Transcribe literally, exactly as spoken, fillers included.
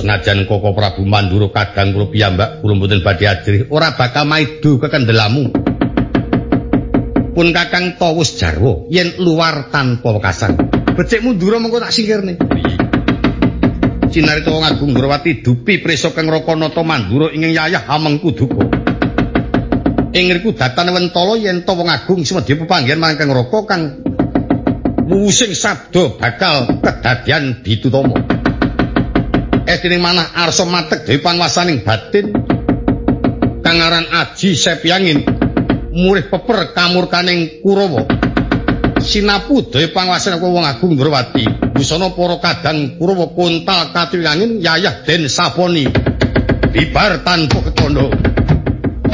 senajan Koko Prabu Mandura kadang kula piyambak kula mboten badhe ajrih ora bakal maido kekendelamu. Pun Kakang Tawus Jarwo yen luar tanpa wekasan. Becik Mandura mengko tak singkirne. Cinarita wong agung Ndrawati dupi prisa Kang Rakanata Mandura ing yayah amengku duka. Ing ngriku datane Wentala yen to wong agung semedya pepanggihan marang Kang Raka kang wuwusing sabda bakal kedadian ditutama. Eh dening manah arsa matek dewe panguwasaning batin kang aran Aji Sepyangin murih peper kamurkaning Kurawa. Sinapu dewe panguwasaning wong agung Ndrawati busana para kadang Kurawa kontal katiwangin yayah Den Saponi bibar tanpa ketondo.